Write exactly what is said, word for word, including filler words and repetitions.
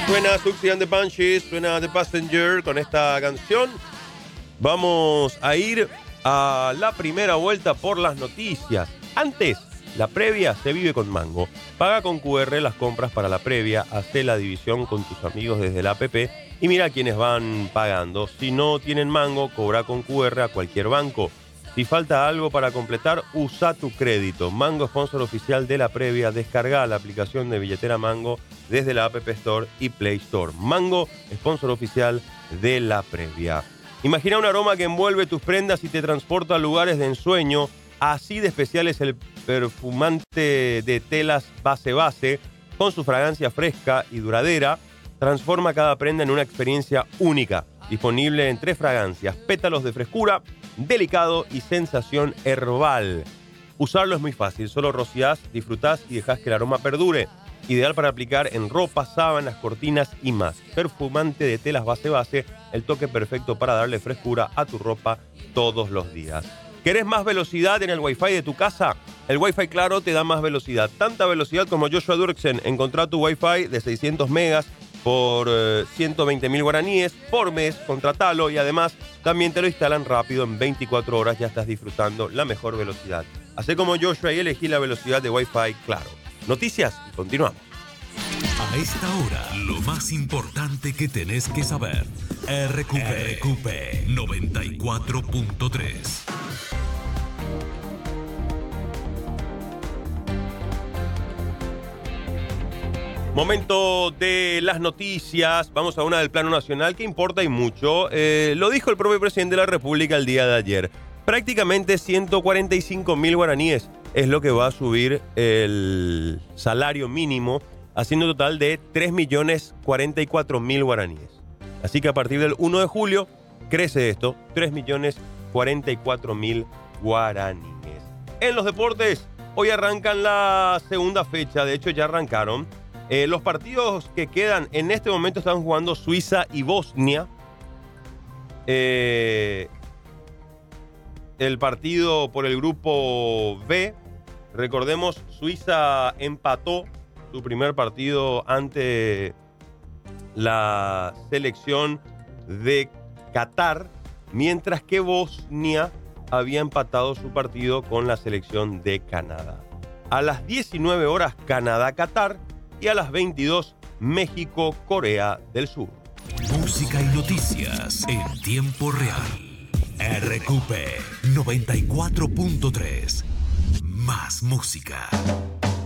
Suena Siouxsie and the Banshees, suena The Passenger con esta canción. Vamos a ir a la primera vuelta por las noticias. Antes, la previa se vive con Mango. Paga con cu erre las compras para la previa, hace la división con tus amigos desde la app y mira quiénes van pagando. Si no tienen Mango, cobra con cu erre a cualquier banco. Si falta algo para completar, usa tu crédito. Mango, sponsor oficial de la previa. Descarga la aplicación de billetera Mango desde la App Store y Play Store. Mango, sponsor oficial de la previa. Imagina un aroma que envuelve tus prendas y te transporta a lugares de ensueño. Así de especial es el perfumante de telas Base Base. Con su fragancia fresca y duradera, transforma cada prenda en una experiencia única. Disponible en tres fragancias: pétalos de frescura, delicado y sensación herbal. Usarlo es muy fácil, solo rociás, disfrutás y dejás que el aroma perdure. Ideal para aplicar en ropa, sábanas, cortinas y más. Perfumante de telas Base Base, el toque perfecto para darle frescura a tu ropa todos los días. ¿Querés más velocidad en el Wi-Fi de tu casa? El Wi-Fi Claro te da más velocidad. Tanta velocidad como Joshua Durksen. Encontrá tu Wi-Fi de seiscientos megas por eh, ciento veinte mil guaraníes por mes. Contratalo y además también te lo instalan rápido. En veinticuatro horas ya estás disfrutando la mejor velocidad. Hacé como Joshua y elegí la velocidad de Wi-Fi Claro. Noticias y continuamos. A esta hora, lo más importante que tenés que saber. R Q P, R Q P noventa y cuatro punto tres. Momento de las noticias. Vamos a una del plano nacional que importa y mucho. Eh, lo dijo el propio presidente de la República el día de ayer. Prácticamente ciento cuarenta y cinco mil guaraníes es lo que va a subir el salario mínimo, haciendo un total de tres millones cuarenta y cuatro mil guaraníes. Así que a partir del primero de julio crece esto, tres millones cuarenta y cuatro mil guaraníes. En los deportes, hoy arrancan la segunda fecha, de hecho ya arrancaron. Eh, los partidos que quedan en este momento están jugando Suiza y Bosnia. Eh, el partido por el grupo B, recordemos, Suiza empató su primer partido ante la selección de Qatar, mientras que Bosnia había empatado su partido con la selección de Canadá. A las diecinueve horas Canadá-Qatar y a las veintidós México-Corea del Sur. Música y noticias en tiempo real. R Q P noventa y cuatro punto tres. Más música.